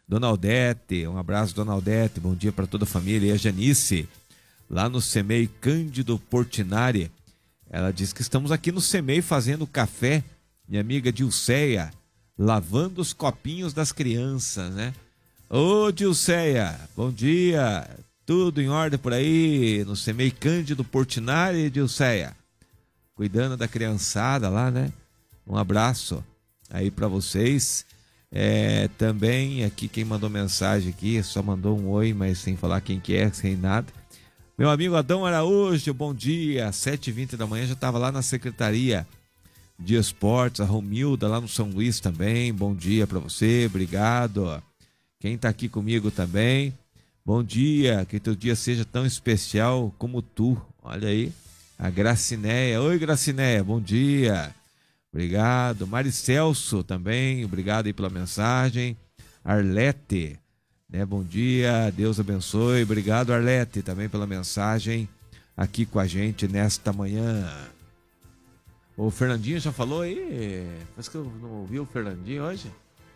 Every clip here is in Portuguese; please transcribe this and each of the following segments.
Dona Aldete, um abraço, Dona Aldete, bom dia para toda a família. E a Janice, lá no CEMEI Cândido Portinari, ela diz que estamos aqui no CEMEI fazendo café. Minha amiga Dilceia, lavando os copinhos das crianças, né? Ô Dilceia, bom dia, tudo em ordem por aí, no CEMEI Cândido Portinari, Dilceia? Cuidando da criançada lá, né? Um abraço aí para vocês. Também aqui quem mandou mensagem aqui, só mandou um oi, mas sem falar quem que é, sem nada. Meu amigo Adão Araújo, bom dia, 7h20 da manhã, já estava lá na Secretaria de Esportes, a Romilda lá no São Luís também, bom dia para você, obrigado. Quem tá aqui comigo também, bom dia, que teu dia seja tão especial como tu, olha aí, a Gracinéia, oi Gracinéia, bom dia. Obrigado. Maricelso também, obrigado aí pela mensagem. Arlete, né? Bom dia, Deus abençoe. Obrigado, Arlete, também pela mensagem aqui com a gente nesta manhã. O Fernandinho já falou aí? Parece que eu não ouvi o Fernandinho hoje.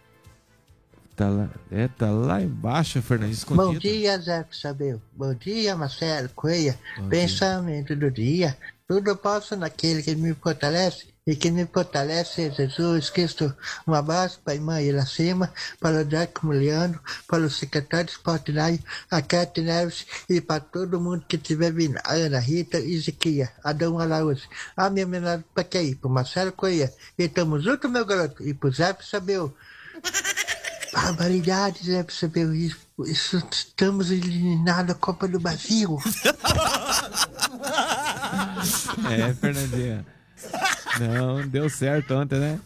Tá lá embaixo, Fernandinho, escondido. Bom dia, Zé Sabeu. Bom dia, Marcelo Coelho. Pensamento do dia. Tudo posso naquele que me fortalece. E que me fortalece é Jesus Cristo. Um abraço para a irmã Iracema, para o Jack Muliano, para o secretário de Esporte Nário, a Cátia Neves e para todo mundo que estiver vindo. A Ana Rita, Ezequiel, Adão Araújo. A minha menor para quem? Para o Marcelo Coelho. E tamo junto, meu garoto. E pro Zé Sabeu. Barbaridade, Zé Sabeu. Isso, estamos eliminados da Copa do Brasil. Fernandinha. Não deu certo ontem, né?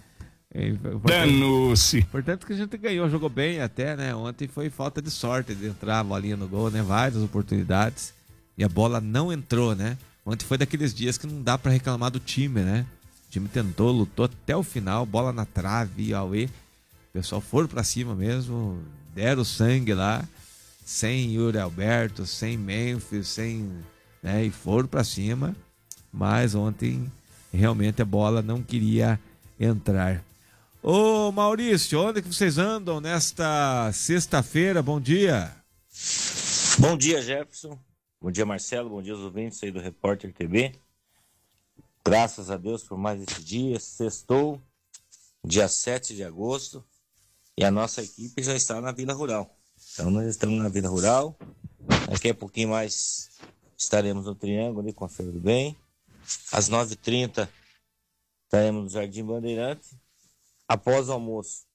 Danou-se. Portanto que a gente ganhou, jogou bem até, né? Ontem foi falta de sorte de entrar a bolinha no gol, né? Várias oportunidades e a bola não entrou, né? Ontem foi daqueles dias que não dá pra reclamar do time, né? O time tentou, lutou até o final, bola na trave, auê. O pessoal foram pra cima mesmo, deram sangue lá, sem Yuri Alberto, sem Memphis, sem, né? E foram pra cima, mas ontem realmente a bola não queria entrar. Ô Maurício, onde que vocês andam nesta sexta-feira? Bom dia. Bom dia, Jefferson. Bom dia, Marcelo. Bom dia aos ouvintes aí do Repórter TV. Graças a Deus por mais esse dia. Sextou, dia 7 de agosto. E a nossa equipe já está na Vila Rural. Então nós estamos na Vila Rural. Daqui a pouquinho mais estaremos no Triângulo ali com a Feira do Bem. Às 9h30 estaremos no Jardim Bandeirante. Após o almoço,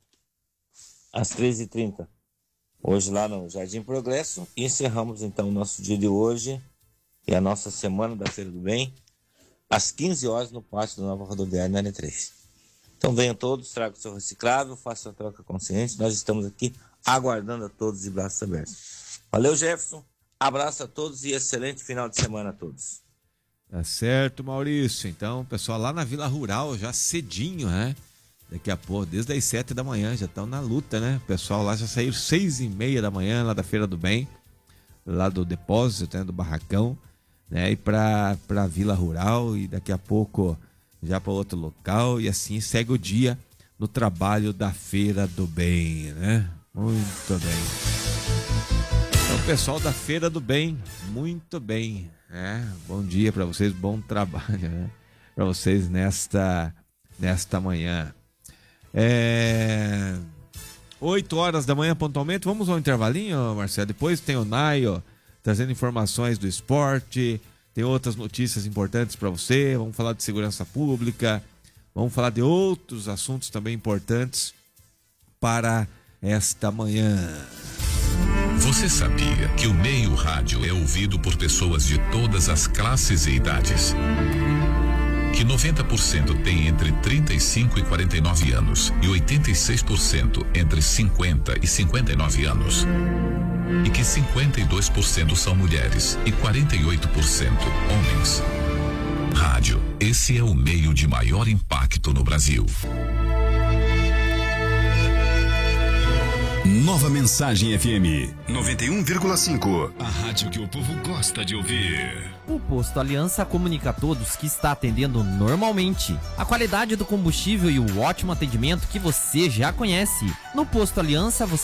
às 13h30, hoje lá no Jardim Progresso. E encerramos então o nosso dia de hoje e a nossa semana da Feira do Bem às 15 horas no pátio da Nova Rodoviária na N3. Então venham todos, tragam o seu reciclável, façam a troca consciente. Nós estamos aqui aguardando a todos de braços abertos. Valeu, Jefferson. Abraço a todos e excelente final de semana a todos. Tá certo, Maurício. Então, pessoal lá na Vila Rural, já cedinho, né? Daqui a pouco, desde as 7 da manhã, já estão na luta, né? O pessoal lá já saiu 6h30 da manhã, lá da Feira do Bem, lá do depósito, né? Do barracão, né? E pra Vila Rural, e daqui a pouco já para outro local, e assim segue o dia no trabalho da Feira do Bem, né? Muito bem. Então, pessoal da Feira do Bem, muito bem, né? Bom dia para vocês, bom trabalho, né? Para vocês nesta manhã. 8 horas da manhã pontualmente. Vamos ao intervalinho, Marcelo. Depois tem o Naio trazendo informações do esporte, tem outras notícias importantes para você. Vamos falar de segurança pública, vamos falar de outros assuntos também importantes para esta manhã. Você sabia que o meio rádio é ouvido por pessoas de todas as classes e idades? Que 90% tem entre 35 e 49 anos e 86% entre 50 e 59 anos. E que 52% são mulheres e 48% homens. Rádio, esse é o meio de maior impacto no Brasil. Nova Mensagem FM 91,5. A rádio que o povo gosta de ouvir. O Posto Aliança comunica a todos que está atendendo normalmente. A qualidade do combustível e o ótimo atendimento que você já conhece. No Posto Aliança você